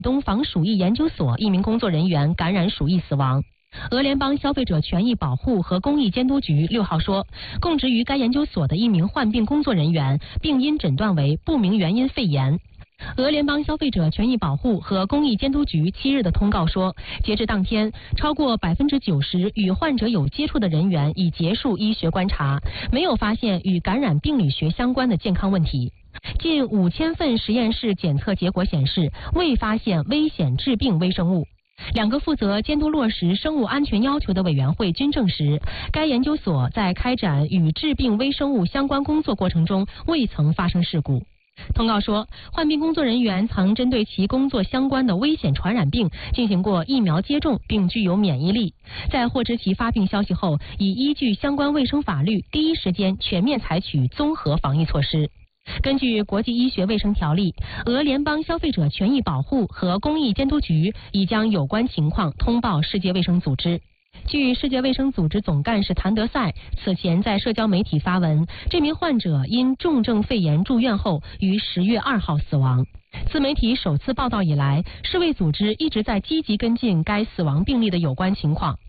东防鼠疫研究所一名工作人员感染鼠疫死亡。俄联邦消费者权益保护和公益监督局6号说，供职于该研究所的一名患病工作人员病因诊断为不明原因肺炎。俄联邦消费者权益保护和公益监督局7日的通告说，截至当天，超过90%与患者有接触的人员已结束医学观察，没有发现与感染病理学相关的健康问题。近5000份实验室检测结果显示，未发现危险致病微生物。2个负责监督落实生物安全要求的委员会均证实，该研究所在开展与致病微生物相关工作过程中未曾发生事故。通告说，患病工作人员曾针对其工作相关的危险传染病进行过疫苗接种，并具有免疫力。在获知其发病消息后，已依据相关卫生法律，第一时间全面采取综合防疫措施。根据国际医学卫生条例，俄联邦消费者权益保护和公益监督局已将有关情况通报世界卫生组织。据世界卫生组织总干事谭德赛此前在社交媒体发文，这名患者因重症肺炎住院后于10月2号死亡。自媒体首次报道以来，世卫组织一直在积极跟进该死亡病例的有关情况。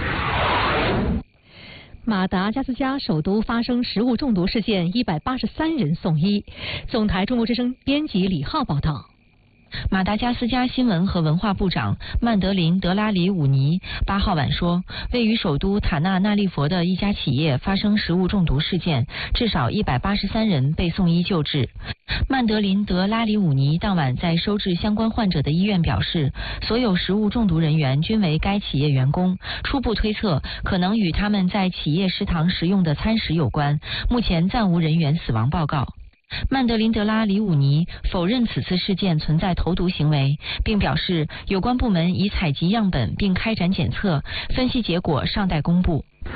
马达加斯加首都发生食物中毒事件，183人送医。总台中国之声编辑李浩报道。 马达加斯加新闻和文化部长曼德林·德拉里伍尼8号晚说，位于首都塔纳纳利佛的一家企业发生食物中毒事件，至少183人被送医救治。曼德林·德拉里伍尼当晚在收治相关患者的医院表示，所有食物中毒人员均为该企业员工，初步推测可能与他们在企业食堂食用的餐食有关，目前暂无人员死亡报告。曼德林德拉里伍尼否认此次事件存在投毒行为，并表示有关部门已采集样本并开展检测，分析结果尚待公布。